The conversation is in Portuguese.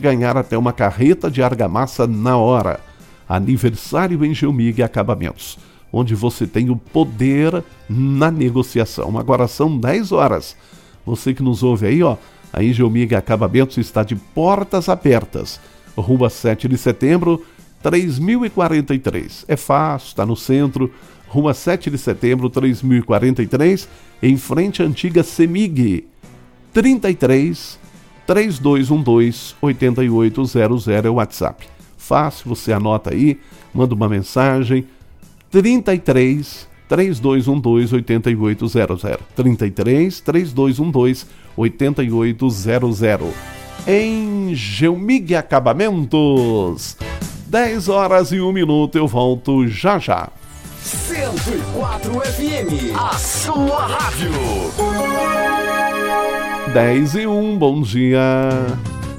ganhar até uma carreta de argamassa na hora. Aniversário em Gelmig Acabamentos, onde você tem o poder na negociação. Agora são 10 horas. Você que nos ouve aí, ó, a Gelmig Acabamentos está de portas abertas. Rua 7 de Setembro, 3043. É fácil, está no centro. Rua 7 de Setembro, 3043, em frente à antiga CEMIG. 33 3212 8800 é o WhatsApp. Fácil, você anota aí, manda uma mensagem. 33 3212 8800. 33 3212 8800. Em Gelmig Acabamentos. 10 horas e 1 minuto, eu volto já já. 104 FM, a sua rádio. 10 e 1, bom dia.